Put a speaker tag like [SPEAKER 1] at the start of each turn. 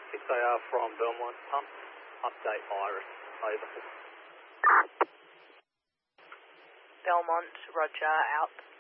[SPEAKER 1] 6AR from Belmont Pump, update Iris, over.
[SPEAKER 2] Belmont, roger, out.